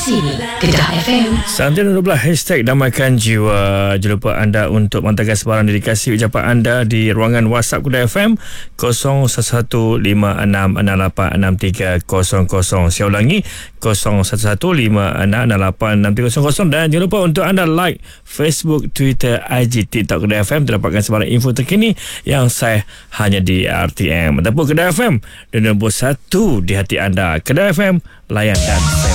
sini Kedah FM. 1912 hashtag damaikan jiwa. Jangan lupa anda untuk menghantarkan sebarang dedikasi ucapan anda di ruangan WhatsApp Kedah FM 011566863000. Saya ulangi 011566863000. Dan jangan lupa untuk anda like Facebook, Twitter, IG, TikTok Kedah FM untuk dapatkan sebarang info terkini yang saya hanya di RTM ataupun Kedah FM dan nombor 1 di hati anda. Kedah FM, layan dan